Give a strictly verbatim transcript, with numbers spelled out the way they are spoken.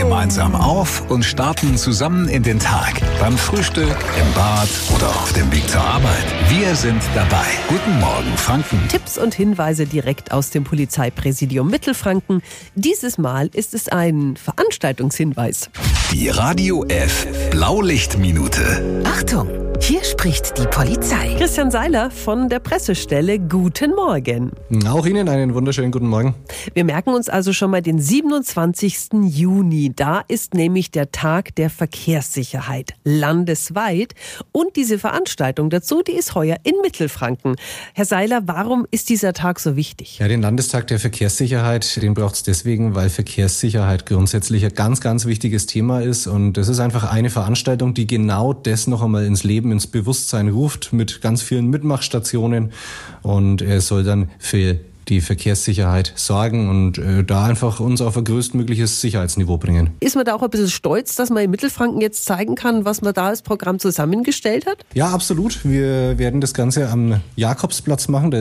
gemeinsam auf und starten zusammen in den Tag. Beim Frühstück, im Bad oder auf dem Weg zur Arbeit. Wir sind dabei. Guten Morgen, Franken. Tipps und Hinweise direkt aus dem Polizeipräsidium Mittelfranken. Dieses Mal ist es ein Veranstaltungshinweis. Die Radio F Blaulichtminute. Achtung, hier spricht die Polizei. Christian Seiler von der Pressestelle. Guten Morgen. Auch Ihnen einen wunderschönen guten Morgen. Wir merken uns also schon mal den siebenundzwanzigsten Juni. Da ist nämlich der Tag der Verkehrssicherheit landesweit. Und diese Veranstaltung dazu, die ist heuer in Mittelfranken. Herr Seiler, warum ist dieser Tag so wichtig? Ja, den Landestag der Verkehrssicherheit, den braucht es deswegen, weil Verkehrssicherheit grundsätzlich ein ganz, ganz wichtiges Thema ist. Und das ist einfach eine Veranstaltung, die genau das noch einmal ins Leben, ins Bewusstsein ruft, mit ganz vielen Mitmachstationen. Und er soll dann für die Verkehrssicherheit sorgen und äh, da einfach uns auf ein größtmögliches Sicherheitsniveau bringen. Ist man da auch ein bisschen stolz, dass man in Mittelfranken jetzt zeigen kann, was man da als Programm zusammengestellt hat? Ja, absolut. Wir werden das Ganze am Jakobsplatz machen.